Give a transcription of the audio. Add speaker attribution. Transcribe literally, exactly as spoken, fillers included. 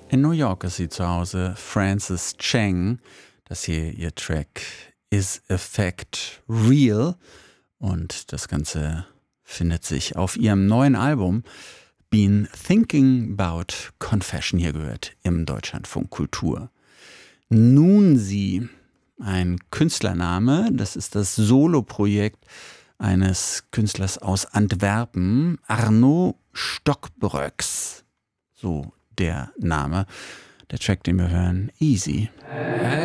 Speaker 1: In New York ist sie zu Hause, Frances Cheng. Das hier ihr Track Is Effect Real? Und das Ganze findet sich auf ihrem neuen Album Been Thinking About Confession, hier gehört im Deutschlandfunk Kultur. Nun sie, ein Künstlername, das ist das Soloprojekt eines Künstlers aus Antwerpen, Arnaud Stockbröcks, so der Name. Der Track, den wir hören, Easy.